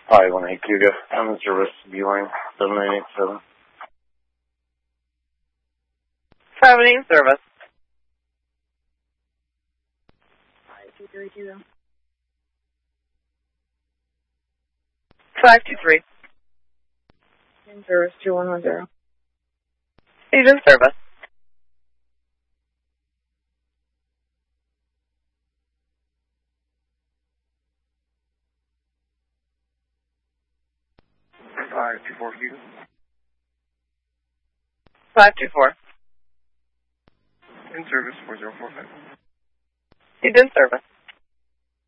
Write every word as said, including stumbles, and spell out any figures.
Hi, one eight Cuba. I'm in service viewing seven nine eight seven. seven eight service. five two three two. five two three. In service two one one zero. He's in service. five two four Cuba. five two four. In service four zero four five. He's in service.